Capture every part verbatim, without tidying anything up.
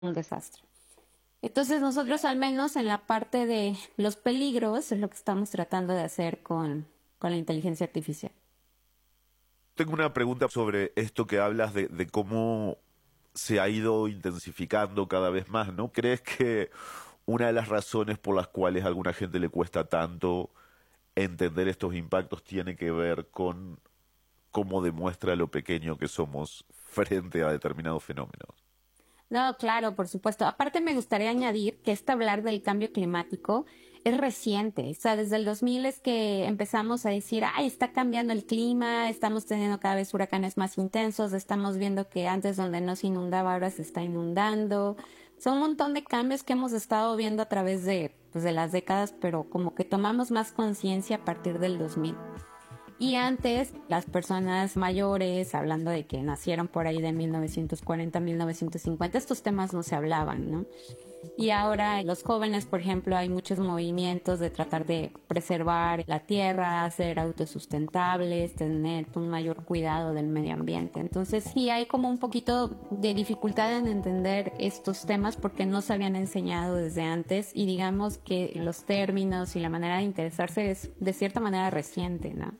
un desastre. Entonces nosotros al menos en la parte de los peligros es lo que estamos tratando de hacer con, con la inteligencia artificial. Tengo una pregunta sobre esto que hablas de, de cómo se ha ido intensificando cada vez más, ¿no? ¿Crees que una de las razones por las cuales a alguna gente le cuesta tanto entender estos impactos tiene que ver con cómo demuestra lo pequeño que somos frente a determinados fenómenos? No, claro, por supuesto. Aparte me gustaría añadir que este hablar del cambio climático es reciente. O sea, desde el dos mil es que empezamos a decir, ay, está cambiando el clima, estamos teniendo cada vez huracanes más intensos, estamos viendo que antes donde no se inundaba ahora se está inundando. Son un montón de cambios que hemos estado viendo a través de, pues, de las décadas, pero como que tomamos más conciencia a partir del dos mil. Y antes, las personas mayores, hablando de que nacieron por ahí de mil novecientos cuarenta, mil novecientos cincuenta, estos temas no se hablaban, ¿no? Y ahora los jóvenes, por ejemplo, hay muchos movimientos de tratar de preservar la tierra, ser autosustentables, tener un mayor cuidado del medio ambiente. Entonces sí hay como un poquito de dificultad en entender estos temas porque no se habían enseñado desde antes y digamos que los términos y la manera de interesarse es de cierta manera reciente, ¿no?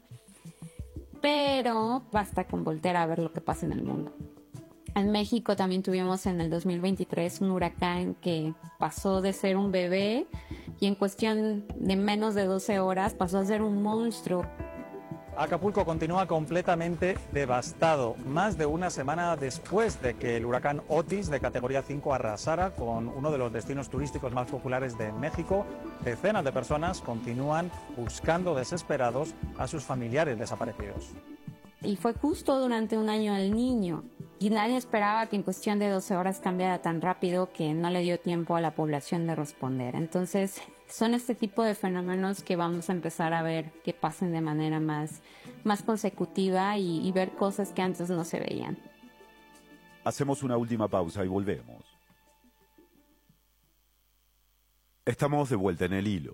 Pero basta con voltear a ver lo que pasa en el mundo. En México también tuvimos en el dos mil veintitrés un huracán que pasó de ser un bebé y en cuestión de menos de doce horas pasó a ser un monstruo. Acapulco continúa completamente devastado, más de una semana después de que el huracán Otis de categoría cinco arrasara con uno de los destinos turísticos más populares de México. Decenas de personas continúan buscando desesperados a sus familiares desaparecidos. Y fue justo durante un año el niño. Y nadie esperaba que en cuestión de doce horas cambiara tan rápido que no le dio tiempo a la población de responder. Entonces, son este tipo de fenómenos que vamos a empezar a ver que pasen de manera más, más consecutiva y, y ver cosas que antes no se veían. Hacemos una última pausa y volvemos. Estamos de vuelta en el hilo.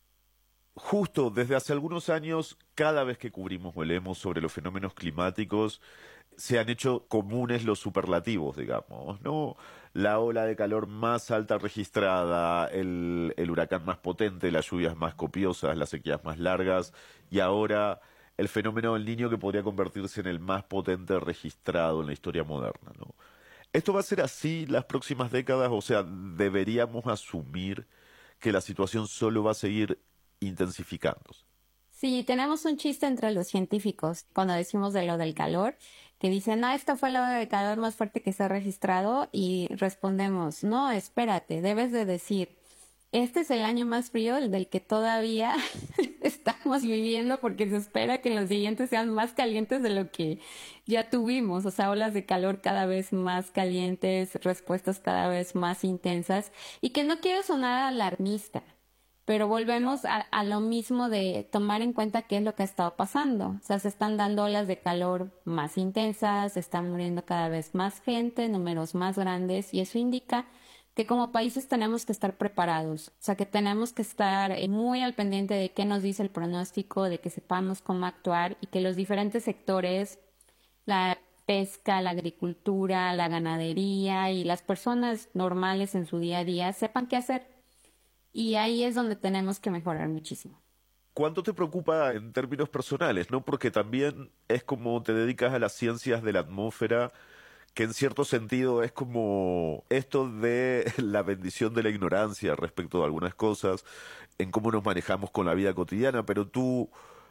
Justo desde hace algunos años, cada vez que cubrimos o leemos sobre los fenómenos climáticos, se han hecho comunes los superlativos, digamos, ¿no? La ola de calor más alta registrada, el, el huracán más potente, las lluvias más copiosas, las sequías más largas, y ahora el fenómeno del Niño que podría convertirse en el más potente registrado en la historia moderna, ¿no? ¿Esto va a ser así las próximas décadas? O sea, ¿deberíamos asumir que la situación solo va a seguir intensificándose? Sí, tenemos un chiste entre los científicos cuando decimos de lo del calor, que dicen, no, esta fue la ola de calor más fuerte que se ha registrado, y respondemos, no, espérate, debes de decir, este es el año más frío, el del que todavía estamos viviendo, porque se espera que los siguientes sean más calientes de lo que ya tuvimos, o sea, olas de calor cada vez más calientes, respuestas cada vez más intensas, y que no quiero sonar alarmista, pero volvemos a, a lo mismo de tomar en cuenta qué es lo que ha estado pasando. O sea, se están dando olas de calor más intensas, se está muriendo cada vez más gente, números más grandes, y eso indica que como países tenemos que estar preparados. O sea, que tenemos que estar eh, muy al pendiente de qué nos dice el pronóstico, de que sepamos cómo actuar y que los diferentes sectores, la pesca, la agricultura, la ganadería y las personas normales en su día a día sepan qué hacer. Y ahí es donde tenemos que mejorar muchísimo. ¿Cuánto te preocupa en términos personales, no? Porque también es como te dedicas a las ciencias de la atmósfera, que en cierto sentido es como esto de la bendición de la ignorancia respecto de algunas cosas, en cómo nos manejamos con la vida cotidiana, pero tú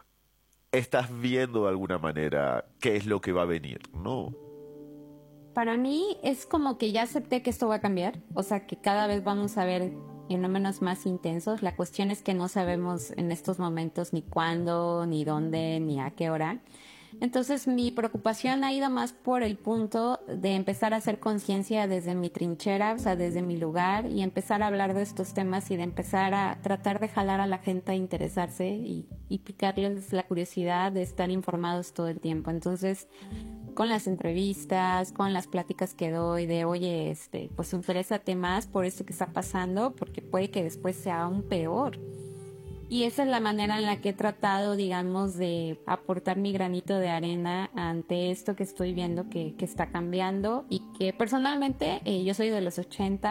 estás viendo de alguna manera qué es lo que va a venir, ¿no? Para mí es como que ya acepté que esto va a cambiar, o sea que cada vez vamos a ver fenómenos más intensos. La cuestión es que no sabemos en estos momentos ni cuándo, ni dónde, ni a qué hora. Entonces mi preocupación ha ido más por el punto de empezar a hacer conciencia desde mi trinchera, o sea, desde mi lugar, y empezar a hablar de estos temas y de empezar a tratar de jalar a la gente a interesarse y, y picarles la curiosidad de estar informados todo el tiempo. Entonces, con las entrevistas, con las pláticas que doy de, oye, este, pues interésate más por esto que está pasando, porque puede que después sea aún peor. Y esa es la manera en la que he tratado, digamos, de aportar mi granito de arena ante esto que estoy viendo que, que está cambiando y que personalmente eh, yo soy de los ochenta